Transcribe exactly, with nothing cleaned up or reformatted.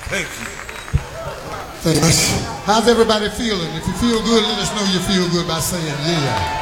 Thank you. Thanks. How's everybody feeling? If you feel good, let us know you feel good by saying yeah.